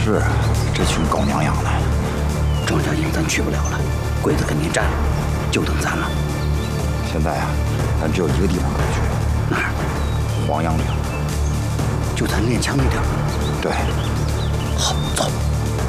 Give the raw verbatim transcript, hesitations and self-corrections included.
是啊，这群狗娘养的。 庄稼营咱去不了了，鬼子肯定占了，就等咱了。 现在啊，咱只有一个地方可以去， 哪儿？ 黄杨岭。 就咱练枪那地儿。 对。 好，走。